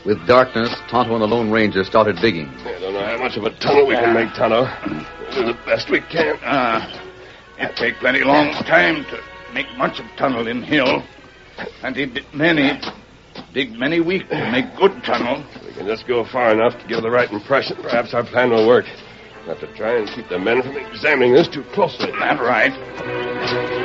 With darkness, Tonto and the Lone Ranger started digging. I don't know how much of a tunnel we can make, Tonto. We'll do the best we can. It take plenty long time to make much of tunnel in hill. And it dig many week to make good tunnel. We can just go far enough to give the right impression. Perhaps our plan will work. We'll have to try and keep the men from examining this too closely. That's right.